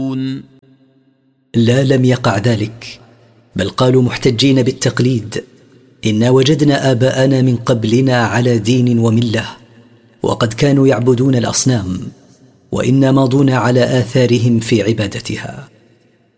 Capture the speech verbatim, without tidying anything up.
يعبدون. لا، لم يقع ذلك، بل قالوا محتجين بالتقليد: إنا وجدنا آباءنا من قبلنا على دين وملة، وقد كانوا يعبدون الأصنام، وإنا ماضون على آثارهم في عبادتها.